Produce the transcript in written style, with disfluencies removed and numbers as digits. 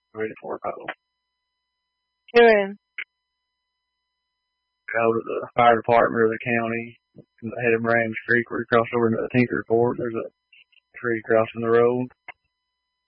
Ready for it. Doing. Go to the fire department of the county. Head of Rams Creek. We crossed over into the Tinker Ford. There's a tree crossing the road.